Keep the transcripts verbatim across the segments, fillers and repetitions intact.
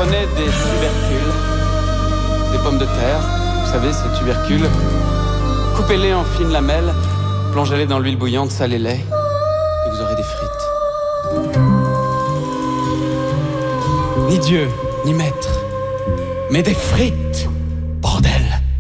Prenez des tubercules, des pommes de terre, vous savez, ces tubercules. Coupez-les en fines lamelles, plongez-les dans l'huile bouillante, salez-les, et vous aurez des frites. Ni Dieu, ni maître, mais des frites, bordel.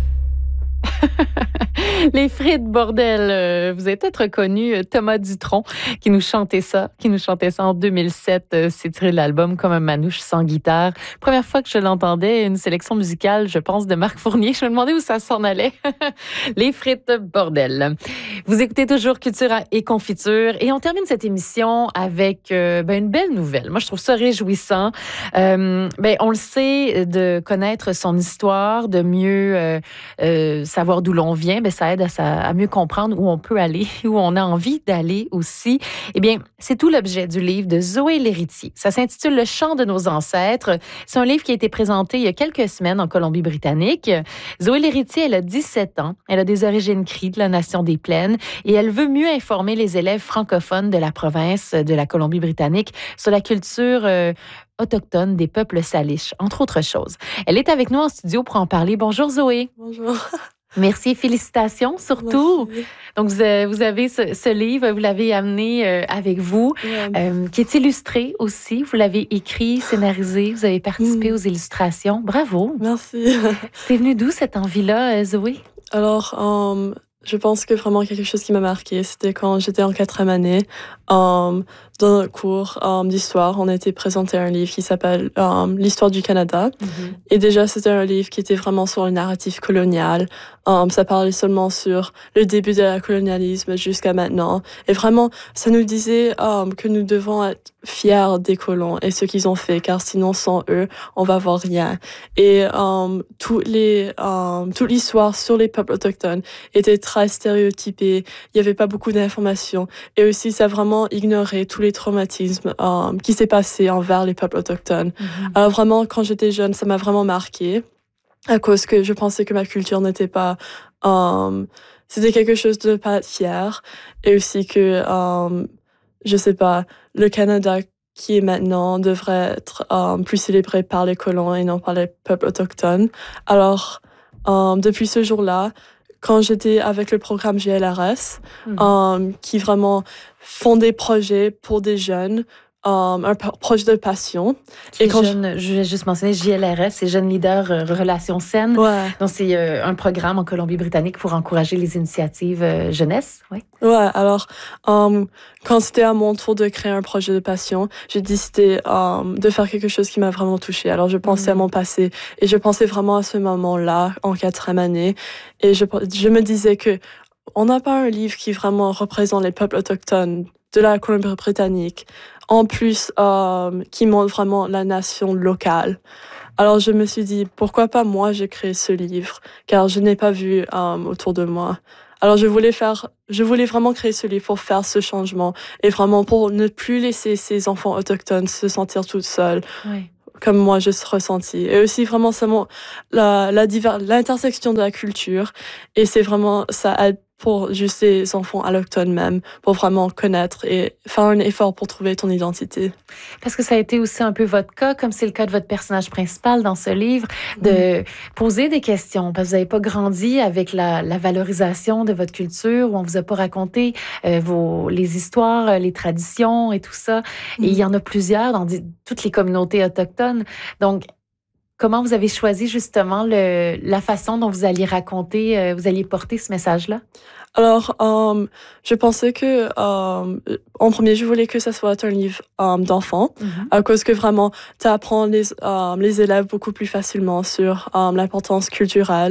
Les frites, bordel. Euh, vous avez peut-être reconnu Thomas Dutronc qui nous chantait ça, qui nous chantait ça en deux mille sept. Euh, c'est tiré de l'album Comme un manouche sans guitare. Première fois que je l'entendais, une sélection musicale, je pense, de Marc Fournier. Je me demandais où ça s'en allait. Les frites, bordel. Vous écoutez toujours Culture et Confiture et on termine cette émission avec euh, ben, une belle nouvelle. Moi, je trouve ça réjouissant. Euh, ben, on le sait, de connaître son histoire, de mieux euh, euh, savoir d'où l'on vient, ben, ça aide à, sa, à mieux comprendre où on peut aller, où on a envie d'aller aussi. Eh bien, c'est tout l'objet du livre de Zoé L'Héritier. Ça s'intitule Le chant de nos ancêtres. C'est un livre qui a été présenté il y a quelques semaines en Colombie-Britannique. Zoé L'Héritier, elle a dix-sept ans. Elle a des origines cries de la Nation des Plaines et elle veut mieux informer les élèves francophones de la province de la Colombie-Britannique sur la culture euh, autochtone des peuples salish, entre autres choses. Elle est avec nous en studio pour en parler. Bonjour Zoé. Bonjour. Merci, félicitations surtout. Merci. Donc, vous, euh, vous avez ce, ce livre, vous l'avez amené euh, avec vous, Ouais. euh, qui est illustré aussi. Vous l'avez écrit, scénarisé, vous avez participé Mm. aux illustrations. Bravo. Merci. C'est venu d'où cette envie-là, euh, Zoé? Alors, um, je pense que vraiment quelque chose qui m'a marqué, c'était quand j'étais en quatrième année. Um, dans notre cours um, d'histoire, on a été présenté un livre qui s'appelle um, L'histoire du Canada. Mm-hmm. Et déjà, c'était un livre qui était vraiment sur le narratif colonial. Um, ça parlait seulement sur le début de la colonialisme jusqu'à maintenant. Et vraiment, ça nous disait um, que nous devons être fiers des colons et ce qu'ils ont fait, car sinon, sans eux, on va voir rien. Et um, tous les, um, toute l'histoire sur les peuples autochtones était très stéréotypée. Il n'y avait pas beaucoup d'informations. Et aussi, ça a vraiment ignoré tous les traumatismes um, qui s'est passé envers les peuples autochtones. Mm-hmm. Alors vraiment, quand j'étais jeune, ça m'a vraiment marqué à cause que je pensais que ma culture n'était pas... Um, c'était quelque chose de pas être fier. Et aussi que, um, je sais pas, le Canada qui est maintenant devrait être um, plus célébré par les colons et non par les peuples autochtones. Alors, um, depuis ce jour-là, quand j'étais avec le programme G L R S, Mm-hmm. um, qui vraiment font des projets pour des jeunes, um, un p- projet de passion. Qui Et est quand jeune, je vais juste mentionner J L R S, c'est Jeunes Leaders euh, Relations Saines. Ouais, Donc, c'est euh, un programme en Colombie-Britannique pour encourager les initiatives euh, jeunesse. Oui. ouais. Alors, um, quand c'était à mon tour de créer un projet de passion, j'ai décidé um, de faire quelque chose qui m'a vraiment touchée. Alors, je pensais Mm. à mon passé et je pensais vraiment à ce moment-là, en quatrième année. Et je, je me disais que on n'a pas un livre qui vraiment représente les peuples autochtones de la Colombie-Britannique. En plus, um, qui montre vraiment la nation locale. Alors, je me suis dit, pourquoi pas moi, j'ai créé ce livre, car je n'ai pas vu um, autour de moi. Alors, je voulais faire, je voulais vraiment créer ce livre pour faire ce changement et vraiment pour ne plus laisser ces enfants autochtones se sentir toutes seules, Oui. comme moi je ressentis. Et aussi vraiment, c'est mon, la, la diver, l'intersection de la culture. Et c'est vraiment, ça aide pour juste les enfants allochtones même, pour vraiment connaître et faire un effort pour trouver ton identité. Parce que ça a été aussi un peu votre cas, comme c'est le cas de votre personnage principal dans ce livre, de poser des questions, parce que vous n'avez pas grandi avec la, la valorisation de votre culture, où on ne vous a pas raconté euh, vos, les histoires, les traditions et tout ça. Mm. Et il y en a plusieurs dans di- toutes les communautés autochtones. Donc, comment vous avez choisi justement le, la façon dont vous alliez raconter, euh, vous alliez porter ce message-là? Alors, um, je pensais que, um, en premier, je voulais que ça soit un livre um, d'enfants, Mm-hmm. à cause que vraiment, tu apprends les, um, les élèves beaucoup plus facilement sur um, l'importance culturelle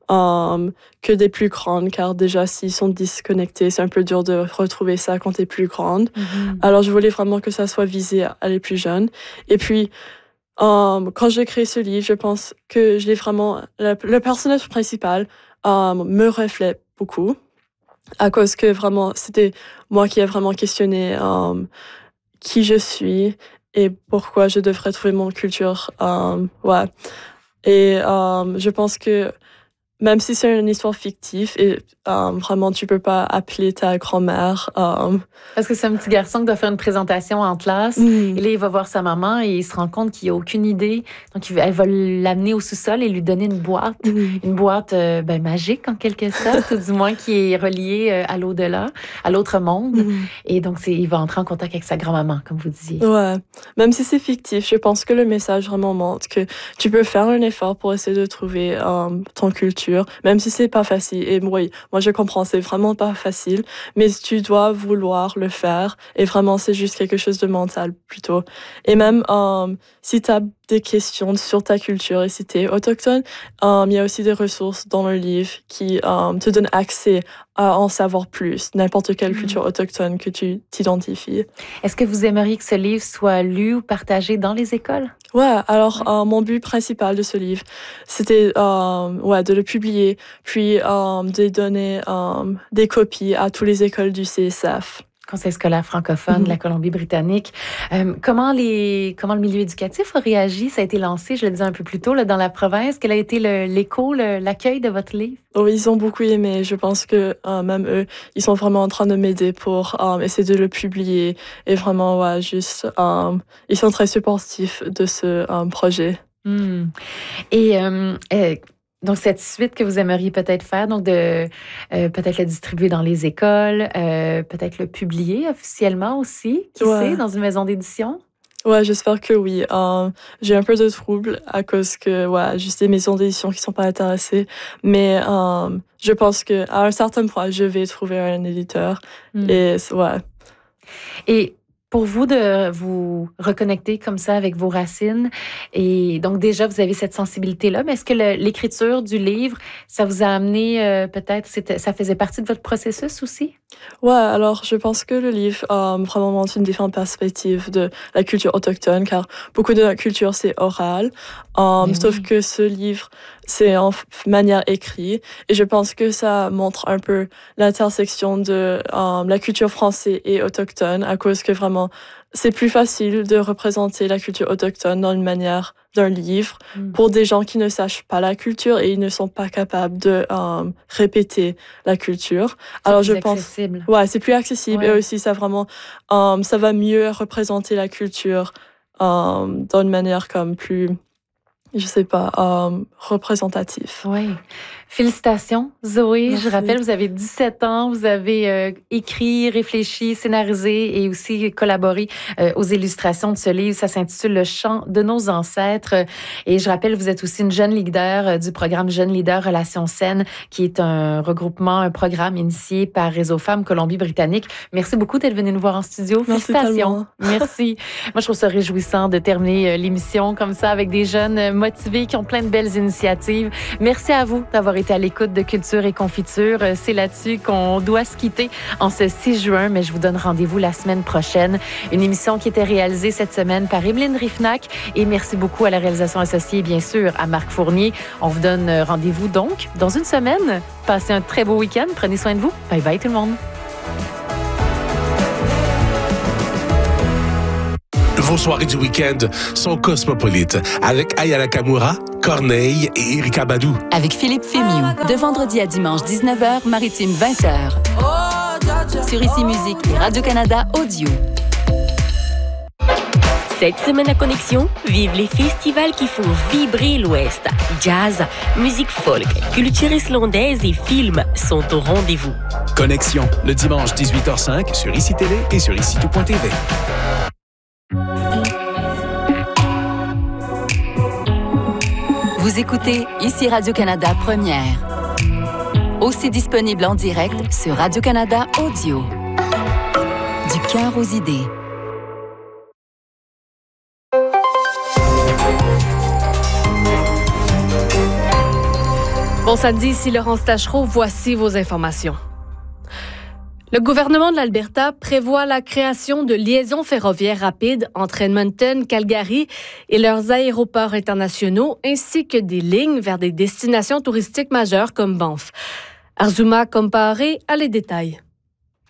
um, que des plus grandes, car déjà, s'ils sont disconnectés, c'est un peu dur de retrouver ça quand tu es plus grande. Mm-hmm. Alors, je voulais vraiment que ça soit visé à les plus jeunes. Et puis, um, quand j'ai créé ce livre, je pense que je l'ai vraiment... Le, le personnage principal um, me reflète beaucoup, à cause que vraiment, c'était moi qui ai vraiment questionné um, qui je suis et pourquoi je devrais trouver mon culture. Um, ouais. Et um, je pense que même si c'est une histoire fictive, et euh, vraiment, tu peux pas appeler ta grand-mère. Euh, Parce que c'est un petit garçon qui doit faire une présentation en classe. mm. Et là, il va voir sa maman et il se rend compte qu'il n'a aucune idée. Donc, il va- elle va l'amener au sous-sol et lui donner une boîte. Mm. Une boîte euh, ben, magique, en quelque sorte, ou du moins qui est reliée euh, à l'au-delà, à l'autre monde. Mm. Et donc, c'est, il va entrer en contact avec sa grand-maman, comme vous disiez. Ouais, même si c'est fictif, je pense que le message vraiment montre que tu peux faire un effort pour essayer de trouver euh, ton culture, même si c'est pas facile. Et oui, moi je comprends, c'est vraiment pas facile, mais tu dois vouloir le faire. Et vraiment, c'est juste quelque chose de mental plutôt. Et même euh, si tu as des questions sur ta culture et si tu es autochtone, euh, il y a aussi des ressources dans le livre qui euh, te donnent accès à en savoir plus, n'importe quelle culture autochtone que tu t'identifies. Est-ce que vous aimeriez que ce livre soit lu ou partagé dans les écoles? Ouais, alors euh, mon but principal de ce livre, c'était euh, ouais, de le publier, puis euh, de donner euh, des copies à toutes les écoles du C S F. Conseil scolaire francophone mm-hmm. de la Colombie-Britannique. Euh, comment, les, comment le milieu éducatif a réagi? Ça a été lancé, je le disais un peu plus tôt, là, dans la province. Quel a été le, l'écho, le, l'accueil de votre livre? Oh, ils ont beaucoup aimé. Je pense que euh, même eux, ils sont vraiment en train de m'aider pour euh, essayer de le publier. Et vraiment, ouais, juste, euh, ils sont très supportifs de ce euh, projet. Mm. Et... Euh, euh, Donc, cette suite que vous aimeriez peut-être faire, donc de euh, peut-être le distribuer dans les écoles, euh, peut-être le publier officiellement aussi, qui ouais. sait, dans une maison d'édition? Ouais, j'espère que oui. Euh, j'ai un peu de trouble à cause que, ouais, juste des maisons d'édition qui sont pas intéressées. Mais euh, je pense que à un certain point, je vais trouver un éditeur. Mm. Et ouais. Et pour vous de vous reconnecter comme ça avec vos racines, et donc déjà vous avez cette sensibilité-là, mais est-ce que le, l'écriture du livre, ça vous a amené euh, peut-être, c'était, ça faisait partie de votre processus aussi? Ouais, alors je pense que le livre euh, vraiment montre une différente perspective de la culture autochtone, car beaucoup de notre culture c'est oral, euh, sauf oui. que ce livre c'est en f- manière écrite, et je pense que ça montre un peu l'intersection de euh, la culture française et autochtone, à cause que vraiment c'est plus facile de représenter la culture autochtone dans une manière d'un livre mm. pour des gens qui ne sachent pas la culture et ils ne sont pas capables de euh, répéter la culture. C'est Alors plus je accessible. pense, ouais, c'est plus accessible ouais. et aussi ça vraiment, euh, ça va mieux représenter la culture euh, dans une manière comme plus, je sais pas, euh, représentative. Oui. Félicitations, Zoé. Merci. Je rappelle, vous avez dix-sept ans, vous avez euh, écrit, réfléchi, scénarisé et aussi collaboré euh, aux illustrations de ce livre. Ça s'intitule Le chant de nos ancêtres. Et je rappelle, vous êtes aussi une jeune leader euh, du programme Jeune Leader Relations Saines, qui est un regroupement, un programme initié par Réseau Femmes Colombie-Britannique. Merci beaucoup d'être venue nous voir en studio. Merci Félicitations. Tellement. Merci. Moi, je trouve ça réjouissant de terminer euh, l'émission comme ça avec des jeunes motivés qui ont plein de belles initiatives. Merci à vous d'avoir été à l'écoute de Culture et Confiture. C'est là-dessus qu'on doit se quitter en ce six juin, mais je vous donne rendez-vous la semaine prochaine. Une émission qui était réalisée cette semaine par Emeline Rifnac et merci beaucoup à la réalisation associée, bien sûr, à Marc Fournier. On vous donne rendez-vous donc dans une semaine. Passez un très beau week-end. Prenez soin de vous. Bye bye tout le monde. Vos soirées du week-end sont cosmopolites avec Aya Nakamura, Corneille et Erika Badou. Avec Philippe Fémiou, de vendredi à dimanche dix-neuf heures, maritime vingt heures. Sur Ici Musique et Radio-Canada Audio. Cette semaine à Connexion, vive les festivals qui font vibrer l'Ouest. Jazz, musique folk, culture islandaise et films sont au rendez-vous. Connexion, le dimanche dix-huit heures cinq sur Ici Télé et sur ici tout point t v. Vous écoutez Ici Radio-Canada Première. Aussi disponible en direct sur Radio-Canada Audio. Du cœur aux idées. Bon samedi, ici Laurence Tachereau, voici vos informations. Le gouvernement de l'Alberta prévoit la création de liaisons ferroviaires rapides entre Edmonton, Calgary et leurs aéroports internationaux, ainsi que des lignes vers des destinations touristiques majeures comme Banff. Arzuma Comparé a les détails.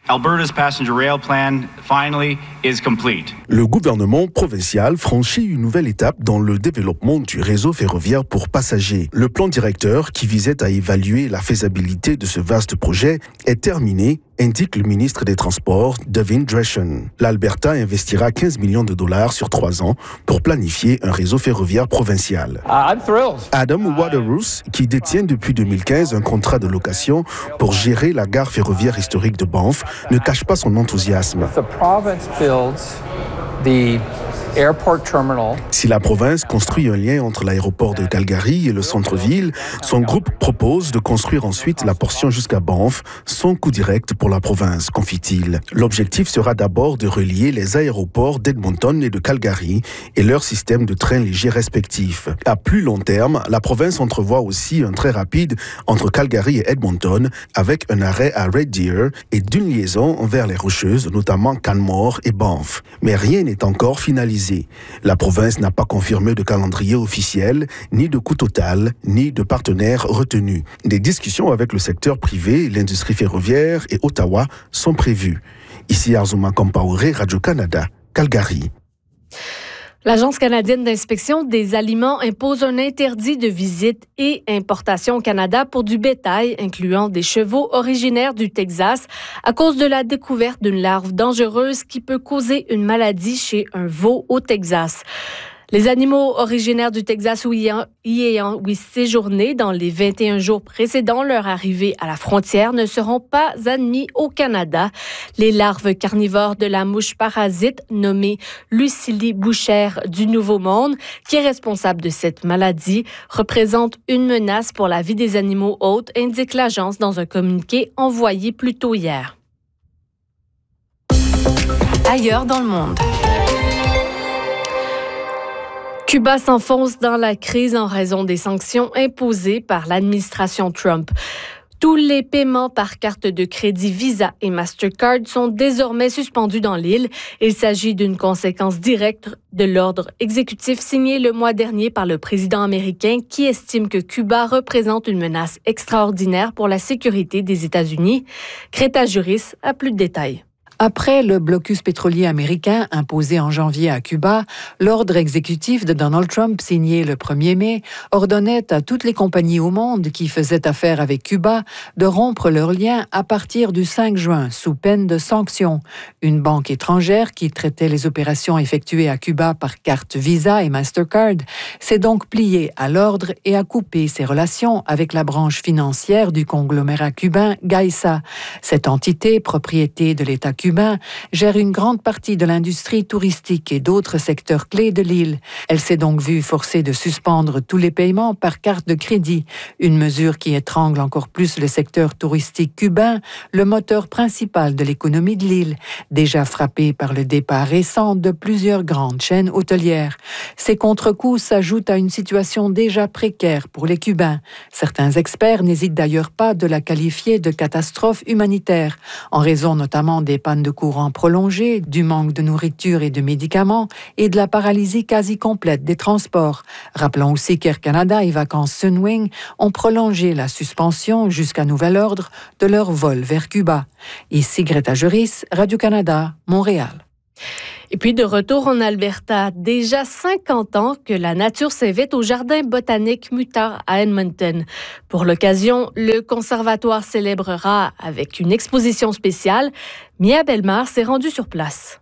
Alberta's passenger rail plan finally is complete. Le gouvernement provincial franchit une nouvelle étape dans le développement du réseau ferroviaire pour passagers. Le plan directeur qui visait à évaluer la faisabilité de ce vaste projet est terminé, indique le ministre des Transports, Devin Dreschen. L'Alberta investira quinze millions de dollars sur trois ans pour planifier un réseau ferroviaire provincial. I'm thrilled. Adam Waterhouse, qui détient depuis deux mille quinze un contrat de location pour gérer la gare ferroviaire historique de Banff, ne cache pas son enthousiasme. The province builds the airport terminal. Si la province construit un lien entre l'aéroport de Calgary et le centre-ville, son groupe propose de construire ensuite la portion jusqu'à Banff, sans coût direct pour la province, confie-t-il. L'objectif sera d'abord de relier les aéroports d'Edmonton et de Calgary et leurs systèmes de trains légers respectifs. À plus long terme, la province entrevoit aussi un train rapide entre Calgary et Edmonton, avec un arrêt à Red Deer et d'une liaison vers les Rocheuses, notamment Canmore et Banff. Mais rien n'est encore finalisé. La province n'a pas confirmé de calendrier officiel, ni de coût total, ni de partenaires retenus. Des discussions avec le secteur privé, l'industrie ferroviaire et Ottawa sont prévues. Ici Arzuma Compaoré, Radio-Canada, Calgary. L'Agence canadienne d'inspection des aliments impose un interdit de visite et importation au Canada pour du bétail, incluant des chevaux originaires du Texas, à cause de la découverte d'une larve dangereuse qui peut causer une maladie chez un veau au Texas. Les animaux originaires du Texas y ayant oui, séjourné dans les vingt et un jours précédant leur arrivée à la frontière ne seront pas admis au Canada. Les larves carnivores de la mouche parasite nommée Lucily bouchère du Nouveau-Monde, qui est responsable de cette maladie, représente une menace pour la vie des animaux hôtes, indique l'agence dans un communiqué envoyé plus tôt hier. Ailleurs dans le monde. Cuba s'enfonce dans la crise en raison des sanctions imposées par l'administration Trump. Tous les paiements par carte de crédit Visa et Mastercard sont désormais suspendus dans l'île. Il s'agit d'une conséquence directe de l'ordre exécutif signé le mois dernier par le président américain qui estime que Cuba représente une menace extraordinaire pour la sécurité des États-Unis. Greta Juris a plus de détails. Après le blocus pétrolier américain imposé en janvier à Cuba, l'ordre exécutif de Donald Trump signé le premier mai ordonnait à toutes les compagnies au monde qui faisaient affaire avec Cuba de rompre leurs liens à partir du cinq juin sous peine de sanctions. Une banque étrangère qui traitait les opérations effectuées à Cuba par carte Visa et Mastercard s'est donc pliée à l'ordre et a coupé ses relations avec la branche financière du conglomérat cubain Gaïsa. Cette entité, propriété de l'État cubain, gère une grande partie de l'industrie touristique et d'autres secteurs clés de l'île. Elle s'est donc vue forcée de suspendre tous les paiements par carte de crédit, une mesure qui étrangle encore plus le secteur touristique cubain, le moteur principal de l'économie de l'île, déjà frappé par le départ récent de plusieurs grandes chaînes hôtelières. Ces contre-coups s'ajoutent à une situation déjà précaire pour les Cubains. Certains experts n'hésitent d'ailleurs pas de la qualifier de catastrophe humanitaire, en raison notamment des pannes de courant prolongées, du manque de nourriture et de médicaments et de la paralysie quasi complète des transports. Rappelons aussi qu'Air Canada et Vacances Sunwing ont prolongé la suspension jusqu'à nouvel ordre de leur vol vers Cuba. Ici Greta Juris, Radio-Canada, Montréal. Et puis de retour en Alberta, déjà cinquante ans que la nature s'invite au jardin botanique Mutter à Edmonton. Pour l'occasion, le conservatoire célébrera avec une exposition spéciale. Mia Bellemare s'est rendue sur place.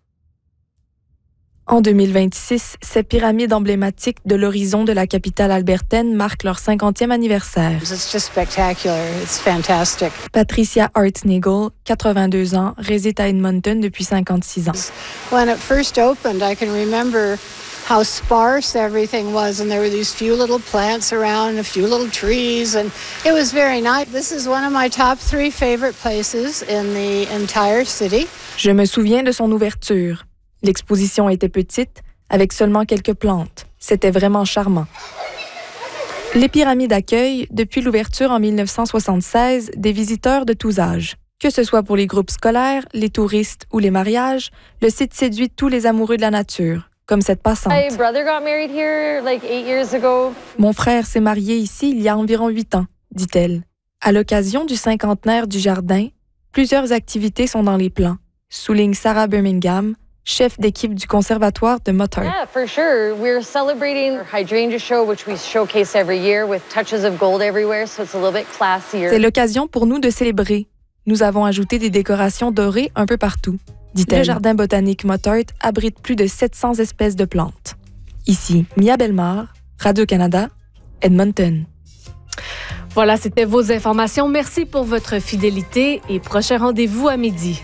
En deux mille vingt-six, ces pyramides emblématiques de l'horizon de la capitale albertaine marquent leur cinquantième anniversaire. It's just spectacular. It's fantastic. Patricia Hartnagel, quatre-vingt-deux ans, réside à Edmonton depuis cinquante-six ans. When it first opened, I can remember how sparse everything was, and there were these few little plants around, a few little trees, and it was very nice. This is one of my top three favorite places in the entire city. Je me souviens de son ouverture. L'exposition était petite, avec seulement quelques plantes. C'était vraiment charmant. Les pyramides accueillent, depuis l'ouverture en mille neuf cent soixante-seize, des visiteurs de tous âges. Que ce soit pour les groupes scolaires, les touristes ou les mariages, le site séduit tous les amoureux de la nature, comme cette passante. My brother got married here like eight years ago. Mon frère s'est marié ici il y a environ huit ans, dit-elle. À l'occasion du cinquantenaire du jardin, Plusieurs activités sont dans les plans, souligne Sarah Birmingham, chef d'équipe du conservatoire de Motard. Yeah, for sure. We're celebrating our hydrangea show, which we showcase every year with touches of gold everywhere, so it's a little bit classier. C'est l'occasion pour nous de célébrer. Nous avons ajouté des décorations dorées un peu partout, dit-elle. Le jardin botanique Motard abrite plus de sept cents espèces de plantes. Ici, Mia Bellemare, Radio-Canada, Edmonton. Voilà, c'était vos informations. Merci pour votre fidélité et prochain rendez-vous à midi.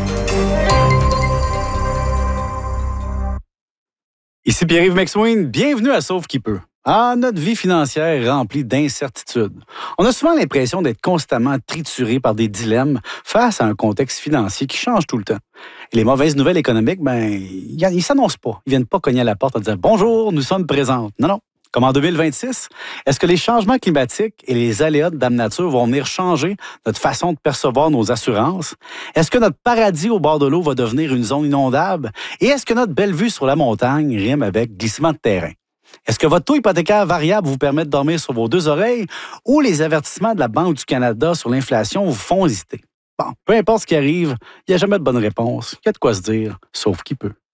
Ici Pierre-Yves McSween, bienvenue à Sauve qui peut. Ah, notre vie financière est remplie d'incertitudes. On a souvent l'impression d'être constamment trituré par des dilemmes face à un contexte financier qui change tout le temps. Et les mauvaises nouvelles économiques, ben, ils ne s'annoncent pas. Ils viennent pas cogner à la porte en disant « Bonjour, nous sommes présentes ». Non, non. Comme en deux mille vingt-six, est-ce que les changements climatiques et les aléas de Dame Nature vont venir changer notre façon de percevoir nos assurances? Est-ce que notre paradis au bord de l'eau va devenir une zone inondable? Et est-ce que notre belle vue sur la montagne rime avec glissement de terrain? Est-ce que votre taux hypothécaire variable vous permet de dormir sur vos deux oreilles ou les avertissements de la Banque du Canada sur l'inflation vous font hésiter? Bon, peu importe ce qui arrive, il n'y a jamais de bonne réponse. Il y a de quoi se dire, sauf qui peut.